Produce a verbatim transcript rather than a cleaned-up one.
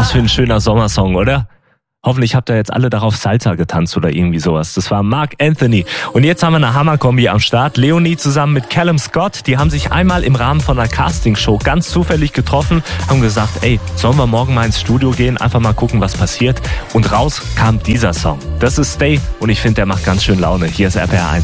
Was für ein schöner Sommersong, oder? Hoffentlich habt ihr jetzt alle darauf Salsa getanzt oder irgendwie sowas. Das war Marc Anthony. Und jetzt haben wir eine Hammerkombi am Start. Leonie zusammen mit Callum Scott. Die haben sich einmal im Rahmen von einer Castingshow ganz zufällig getroffen, haben gesagt, ey, sollen wir morgen mal ins Studio gehen, einfach mal gucken, was passiert. Und raus kam dieser Song. Das ist Stay und ich finde, der macht ganz schön Laune. Hier ist R P R eins.